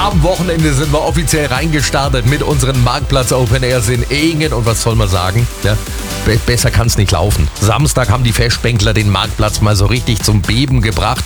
Am Wochenende sind wir offiziell reingestartet mit unseren Marktplatz Open Airs in Ehingen. Und was soll man sagen? Ja, besser kann es nicht laufen. Samstag haben die Festbänkler den Marktplatz mal so richtig zum Beben gebracht.